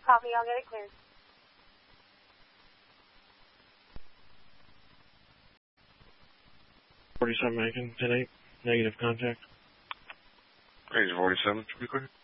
Copy, I'll get it cleared. Macon, 10-8, negative contact. Range 47, to be clear.